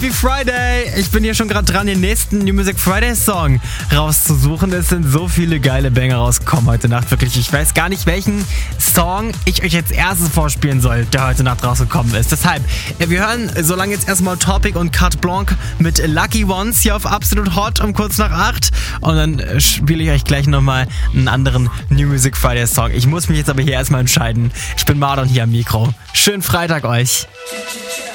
Happy Friday! Ich bin hier schon gerade dran, den nächsten New Music Friday Song rauszusuchen. Es sind so viele geile Banger rausgekommen heute Nacht. Wirklich, ich weiß gar nicht, welchen Song ich euch jetzt erstes vorspielen soll, der heute Nacht rausgekommen ist. Deshalb, wir hören so lange jetzt erstmal Topic und Carte Blanche mit Lucky Ones hier auf Absolut Hot um kurz nach 8. Und dann spiele ich euch gleich nochmal einen anderen New Music Friday Song. Ich muss mich jetzt aber hier erstmal entscheiden. Ich bin Mardon hier am Mikro. Schönen Freitag euch.